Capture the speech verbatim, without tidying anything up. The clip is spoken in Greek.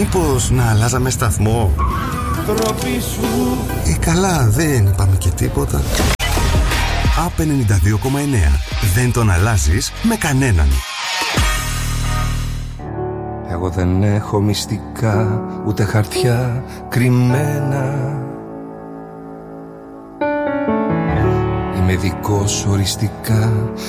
Μήπως να αλλάζαμε σταθμό? Ε, καλά, δεν είπαμε και τίποτα. Απ ενενήντα δύο κόμμα εννέα. Δεν τον αλλάζεις με κανέναν. Εγώ δεν έχω μυστικά, ούτε χαρτιά κρυμμένα. Είμαι δικός οριστικά